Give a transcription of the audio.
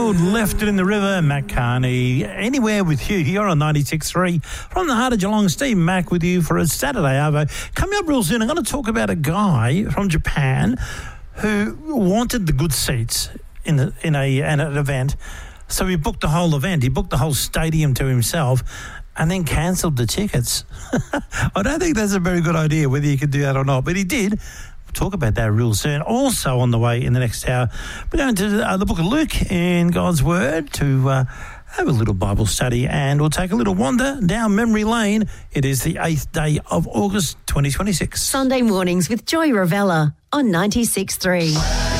Ringwood left it in the river. Matt Carney, anywhere with you. You're on 96.3 from the heart of Geelong. Steve Mack with you for a Saturday Arvo. Coming up real soon, I'm going to talk about a guy from Japan who wanted the good seats in an event. So he booked the whole event. He booked the whole stadium to himself and then cancelled the tickets. I don't think that's a very good idea, whether you could do that or not, but he did. We'll talk about that real soon. Also on the way in the next hour, we're going to the book of Luke in God's Word to have a little Bible study, and we'll take a little wander down memory lane. It is the 8th day of August 2026. Sunday mornings with Joy Ravella on 96.3.